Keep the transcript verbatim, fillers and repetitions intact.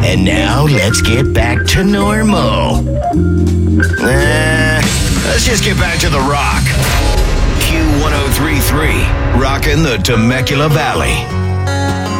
And now let's get back to normal. Nah, let's just get back to the rock. Q one oh three point three, rocking the Temecula Valley.